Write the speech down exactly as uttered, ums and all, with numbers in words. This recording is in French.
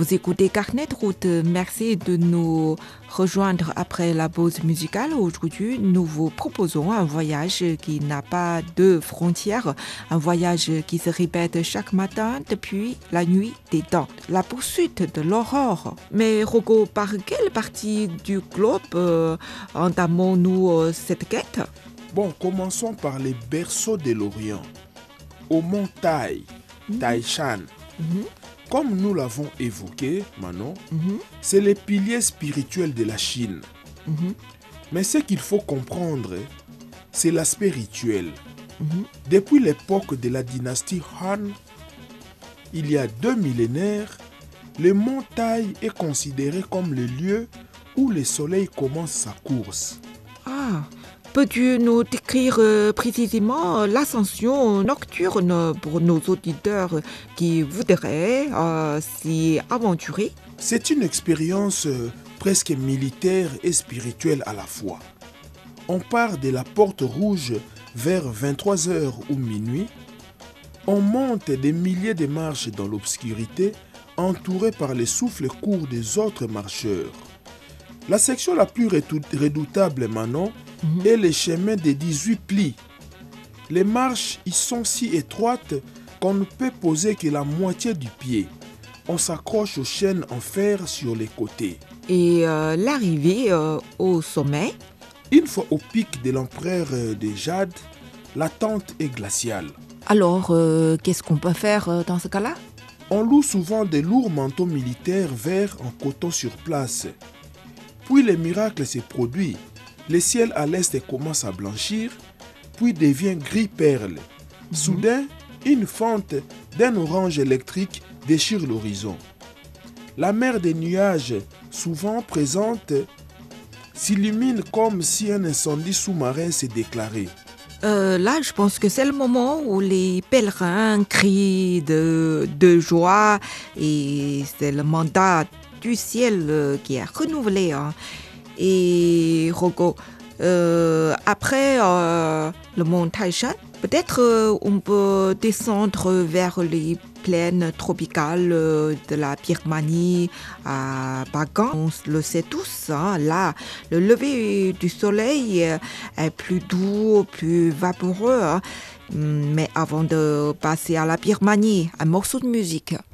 Vous écoutez Carnet de route. Merci de nous rejoindre après la pause musicale. Aujourd'hui, nous vous proposons un voyage qui n'a pas de frontières, un voyage qui se répète chaque matin depuis la nuit des temps, la poursuite de l'aurore. Mais Rogo, par quelle partie du globe euh, entamons-nous euh, cette quête? Bon, commençons par les berceaux de l'Orient, au mont Taï, mmh. Taïshan. Mmh. Comme nous l'avons évoqué, Manon, mmh. c'est les piliers spirituels de la Chine. Mmh. Mais ce qu'il faut comprendre, c'est l'aspect rituel. Mmh. Depuis l'époque de la dynastie Han, il y a deux millénaires, le mont Taï est considéré comme le lieu où le soleil commence sa course. Ah, peux-tu nous décrire euh, précisément l'ascension nocturne pour nos auditeurs qui voudraient euh, s'y aventurer? C'est une expérience euh, presque militaire et spirituelle à la fois. On part de la porte rouge vers vingt-trois heures ou minuit. On monte des milliers de marches dans l'obscurité, entourés par les souffles courts des autres marcheurs. La section la plus redoutable, Manon, mmh. est le chemin des dix-huit plis. Les marches y sont si étroites qu'on ne peut poser que la moitié du pied. On s'accroche aux chaînes en fer sur les côtés. Et euh, l'arrivée euh, au sommet? Une fois au pic de l'empereur de Jade, l'attente est glaciale. Alors, euh, qu'est-ce qu'on peut faire euh, dans ce cas-là? On loue souvent de lourds manteaux militaires verts en coton sur place. Puis le miracle se produit. Le ciel à l'est commence à blanchir, puis devient gris perle. Mmh. Soudain, une fente d'un orange électrique déchire l'horizon. La mer des nuages, souvent présente, s'illumine comme si un incendie sous-marin s'est déclaré. Euh, là, je pense que c'est le moment où les pèlerins crient de, de joie et c'est le mandat du ciel euh, qui est renouvelé. Hein. Et Rogo, euh, après euh, le mont Taishan, peut-être euh, on peut descendre vers les plaines tropicales euh, de la Birmanie à Bagan. On le sait tous, hein, là, le lever du soleil est plus doux, plus vaporeux. Hein. Mais avant de passer à la Birmanie, un morceau de musique.